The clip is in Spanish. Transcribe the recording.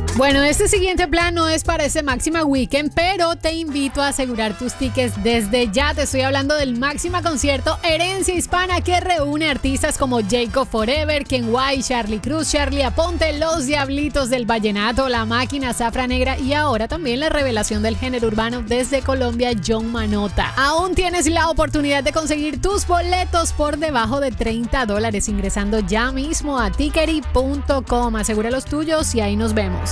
Bueno, este siguiente plan no es para ese Máxima Weekend, pero te invito a asegurar tus tickets desde ya. Te estoy hablando del Máxima Concierto Herencia Hispana, que reúne artistas como Jacob Forever, Ken White, Charly Cruz, Charly Aponte, Los Diablitos del Vallenato, La Máquina, Zafra Negra y ahora también la revelación del género urbano desde Colombia, John Manota. Aún tienes la oportunidad de conseguir tus boletos por debajo de $30 ingresando ya mismo a tickery.com. Asegura los tuyos y ahí nos vemos.